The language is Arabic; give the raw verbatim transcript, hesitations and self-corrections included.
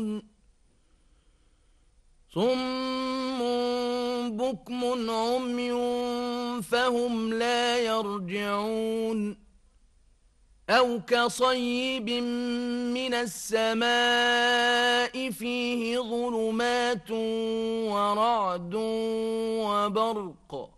صم بكم عمي فهم لا يرجعون أو كصيب من السماء فيه ظلمات ورعد وبرق